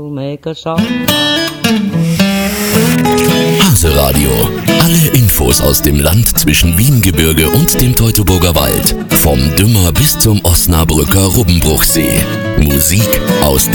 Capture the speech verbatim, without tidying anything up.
Haseradio. Alle Infos aus dem Land zwischen Wiengebirge und dem Teutoburger Wald. Vom Dümmer bis zum Osnabrücker Rubbenbruchsee. Musik aus